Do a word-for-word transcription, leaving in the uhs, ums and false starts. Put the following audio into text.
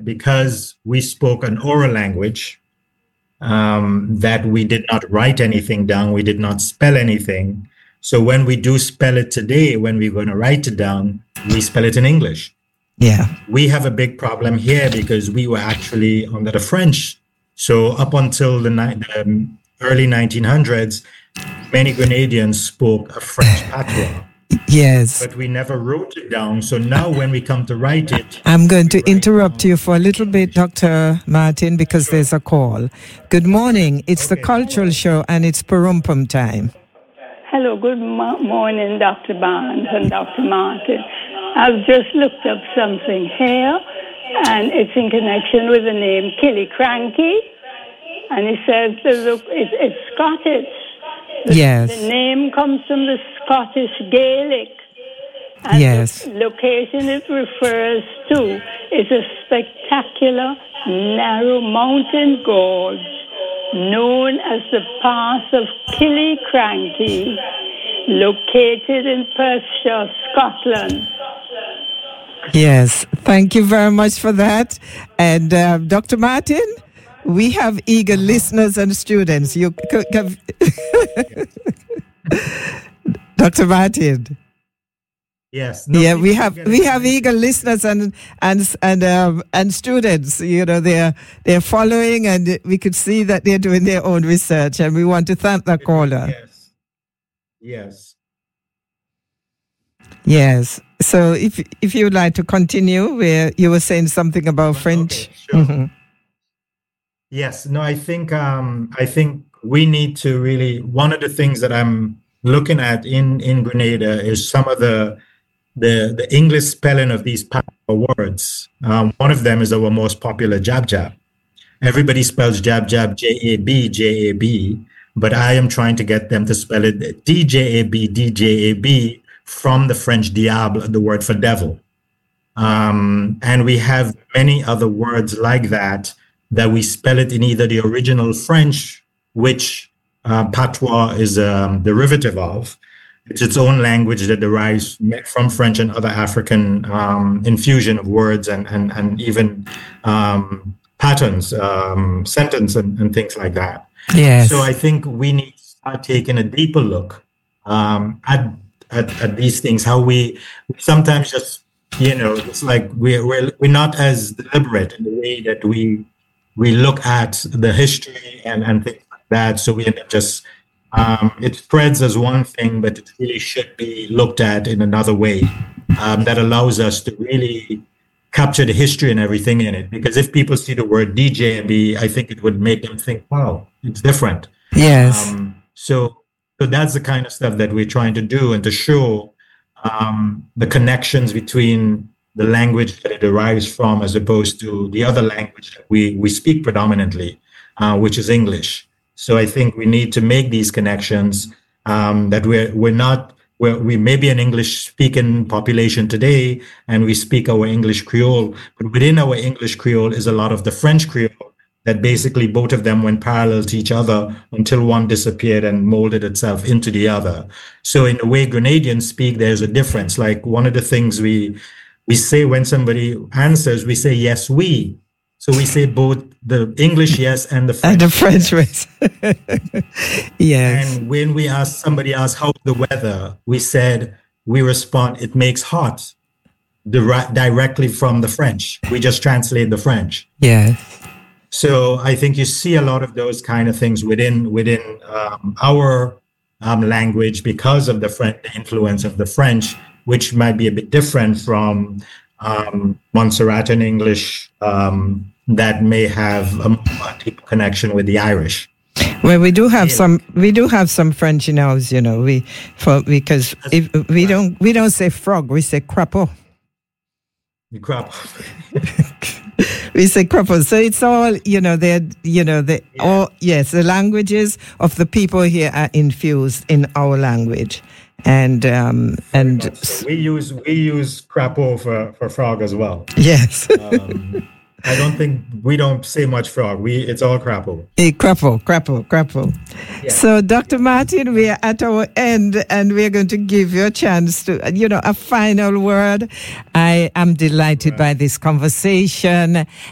that because we spoke an oral language, um, that we did not write anything down, we did not spell anything. So when we do spell it today, when we're going to write it down, we spell it in English. Yeah. We have a big problem here because we were actually under the French. So up until the, ni- the early nineteen hundreds, many Grenadians spoke a French patois. Yes. But we never wrote it down. So now when we come to write it... I'm going to interrupt you for a little bit, Doctor Martin, because sure. There's a call. Good morning. It's okay. The Cultural Show, and it's Parumpum time. Hello. Good mo- morning, Doctor Barnes and Doctor Martin. I've just looked up something here, and it's in connection with the name Killiecrankie. And it says the look, it, it's Scottish. The, yes. The name comes from the Scottish Gaelic. And yes. The location it refers to is a spectacular, narrow mountain gorge known as the Pass of Killiecrankie, located in Perthshire, Scotland. Yes. Thank you very much for that. And uh, Doctor Martin? We have eager listeners and students. You, Doctor Martin. Yes. No, yeah, we have we have eager listeners and and and um, and students. You know, they're they're following, and we could see that they're doing their own research. And we want to thank the caller. Yes. Yes. Yes. So, if if you would like to continue, where you were saying something about French. Okay, sure. Mm-hmm. Yes, no, I think um, I think we need to really. One of the things that I'm looking at in, in Grenada is some of the the the English spelling of these words. Um, one of them is our most popular jab jab. Everybody spells jab jab J A B J A B, but I am trying to get them to spell it D J A B D J A B from the French diable, the word for devil. Um, and we have many other words like that. That we spell it in either the original French, which uh, patois is a derivative of. It's its own language that derives from French and other African um, infusion of words and and, and even um, patterns, um, sentence and, and things like that. Yes. So I think we need to start taking a deeper look um, at, at at these things, how we sometimes just, you know, it's like we're, we're, we're not as deliberate in the way that we we look at the history and, and things like that. So we end up just, um, it spreads as one thing, but it really should be looked at in another way um, that allows us to really capture the history and everything in it. Because if people see the word D J B, I think it would make them think, wow, it's different. Yes. Um, so, so that's the kind of stuff that we're trying to do and to show um, the connections between the language that it derives from, as opposed to the other language that we, we speak predominantly, uh, which is English. So I think we need to make these connections, um, that we're we're not we're, we may be an English-speaking population today, and we speak our English Creole, but within our English Creole is a lot of the French Creole that basically both of them went parallel to each other until one disappeared and molded itself into the other. So in the way Grenadians speak, there's a difference. Like one of the things we We say when somebody answers, we say, yes, we. So we say both the English yes and the French And the French yes. Yes. And when we ask somebody else, how's the weather? We said, we respond, it makes hot, Dire- directly from the French. We just translate the French. Yes. So I think you see a lot of those kind of things within within um, our um, language because of the French, the influence of the French, which might be a bit different from um, Montserratan English um, that may have a, a deep connection with the Irish. Well, we do have some. We do have some French in ours, you know. We for because if we don't we don't say frog, we say crapaud. The crap. We say crapaud. So it's all, you know. They're you know the yeah. all yes. The languages of the people here are infused in our language. And um, and so we use we use crapaud for, for frog as well. Yes. um, I don't think we don't say much frog. We it's all crapaud. Hey, crapaud, crapaud, crapaud. Yeah. So, Doctor Martin, we are at our end, and we are going to give you a chance to, you know, a final word. I am delighted right. by this conversation.